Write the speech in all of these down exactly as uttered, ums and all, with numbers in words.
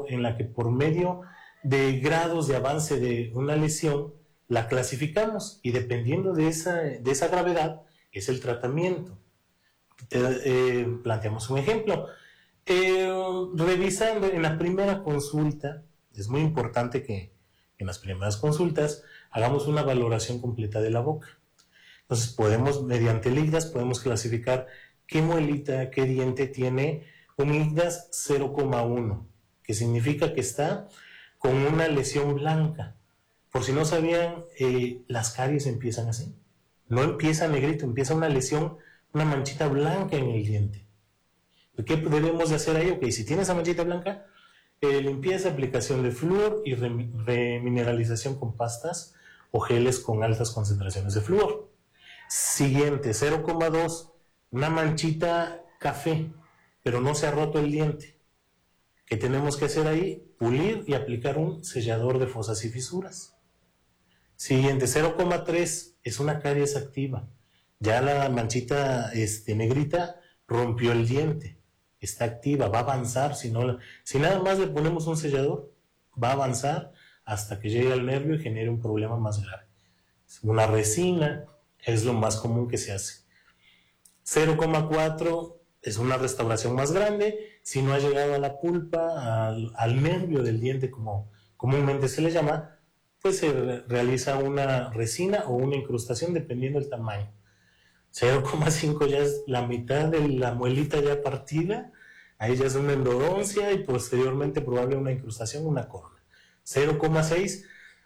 en la que por medio de grados de avance de una lesión, la clasificamos y dependiendo de esa, de esa gravedad es el tratamiento. Te, eh, planteamos un ejemplo. Eh, revisando en la primera consulta, es muy importante que en las primeras consultas hagamos una valoración completa de la boca. Entonces podemos, mediante el I C D A S, podemos clasificar qué muelita, qué diente tiene un I C D A S cero coma uno, que significa que está con una lesión blanca. Por si no sabían, eh, las caries empiezan así. No empieza negrito, empieza una lesión, una manchita blanca en el diente. ¿Qué debemos de hacer ahí? Ok, si tiene esa manchita blanca, eh, limpieza, aplicación de flúor y remineralización con pastas o geles con altas concentraciones de flúor. Siguiente, cero coma dos, una manchita café, pero no se ha roto el diente. ¿Qué tenemos que hacer ahí? Pulir y aplicar un sellador de fosas y fisuras. Siguiente, cero coma tres, es una caries activa. Ya la manchita este, negrita rompió el diente. Está activa, va a avanzar, si, no, si nada más le ponemos un sellador, va a avanzar hasta que llegue al nervio y genere un problema más grave. Una resina es lo más común que se hace. cero coma cuatro es una restauración más grande, si no ha llegado a la pulpa, al, al nervio del diente, como comúnmente se le llama, pues se re realiza una resina o una incrustación dependiendo del tamaño. cero coma cinco ya es la mitad de la muelita ya partida, ahí ya es una endodoncia y posteriormente probable una incrustación, una corona. cero coma seis,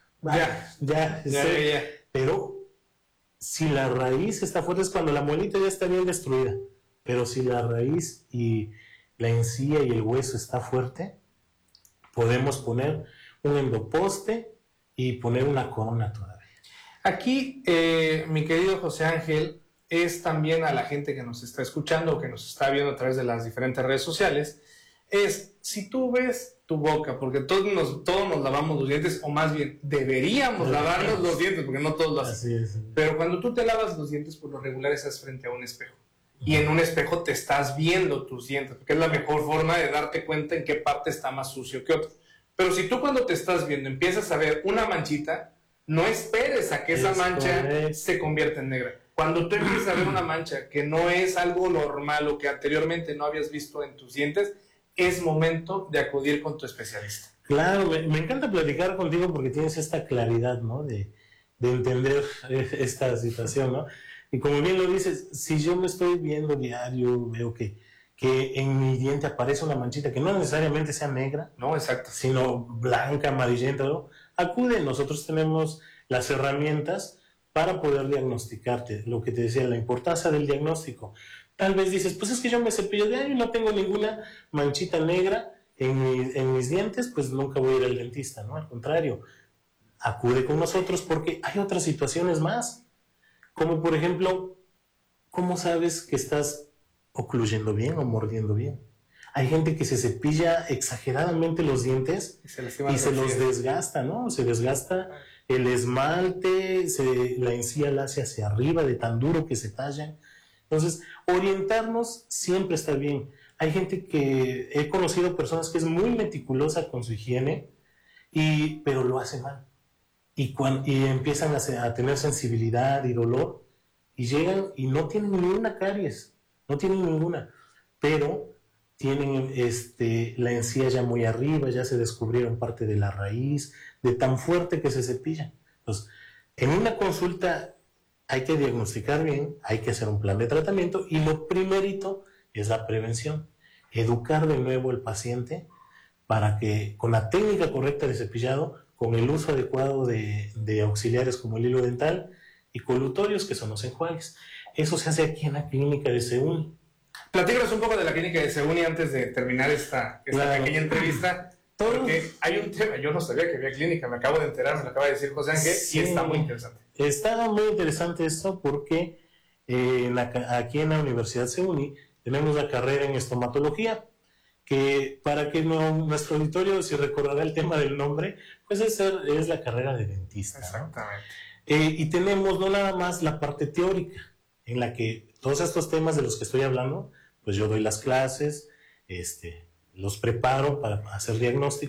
ya, ya, ya, ya, ya. Pero si la raíz está fuerte es cuando la muelita ya está bien destruida, pero si la raíz y la encía y el hueso está fuerte, podemos poner un endoposte y poner una corona todavía. Aquí, eh, mi querido José Ángel, es también a la gente que nos está escuchando o que nos está viendo a través de las diferentes redes sociales, es si tú ves tu boca, porque todos nos, todos nos lavamos los dientes, o más bien deberíamos sí, lavarnos los dientes, porque no todos lo hacen. Así es, sí. Pero cuando tú te lavas los dientes, por lo regular estás frente a un espejo. Y en un espejo te estás viendo tus dientes, porque es la mejor forma de darte cuenta en qué parte está más sucio que otra. Pero si tú cuando te estás viendo empiezas a ver una manchita, no esperes a que esa mancha correcto. se convierta en negra. Cuando tú empiezas a ver una mancha que no es algo normal o que anteriormente no habías visto en tus dientes, es momento de acudir con tu especialista. Claro, me, me encanta platicar contigo porque tienes esta claridad, ¿no? De, de entender esta situación, ¿no? Y como bien lo dices, si yo me estoy viendo diario, veo que, que en mi diente aparece una manchita que no necesariamente sea negra, no, exacto, sino blanca, amarillenta, ¿no? Acude, nosotros tenemos las herramientas para poder diagnosticarte. Lo que te decía, la importancia del diagnóstico. Tal vez dices, pues es que yo me cepillo diario y no tengo ninguna manchita negra en, mi, en mis dientes, pues nunca voy a ir al dentista, ¿no? Al contrario, acude con nosotros porque hay otras situaciones más. Como por ejemplo, ¿cómo sabes que estás ocluyendo bien o mordiendo bien? Hay gente que se cepilla exageradamente los dientes y se, y se los desgasta, ¿no? Se desgasta el esmalte, se, la encía la hace hacia arriba de tan duro que se tallan. Entonces, orientarnos siempre está bien. Hay gente que he conocido personas que es muy meticulosa con su higiene, y, pero lo hace mal. Y, cuando, y empiezan a, a tener sensibilidad y dolor, y llegan y no tienen ninguna caries, no tienen ninguna, pero tienen este, la encía ya muy arriba, ya se descubrieron parte de la raíz, de tan fuerte que se cepillan. Entonces, en una consulta hay que diagnosticar bien, hay que hacer un plan de tratamiento, y lo primerito es la prevención, educar de nuevo al paciente para que con la técnica correcta de cepillado, con el uso adecuado de, de auxiliares como el hilo dental y colutorios, que son los enjuagues. Eso se hace aquí en la clínica de Seuni. Platícanos un poco de la clínica de Seuni antes de terminar esta, esta claro. pequeña entrevista. Porque hay un tema, yo no sabía que había clínica, me acabo de enterar, me lo acaba de decir José Ángel, sí, y está muy interesante. Está muy interesante esto porque eh, en la, aquí en la Universidad Seuni tenemos la carrera en estomatología, que para que no, nuestro auditorio, si recordará el tema del nombre, pues es, es la carrera de dentista. Exactamente. ¿no? Eh, y tenemos no nada más la parte teórica, en la que todos estos temas de los que estoy hablando, pues yo doy las clases, este, los preparo para hacer diagnóstico.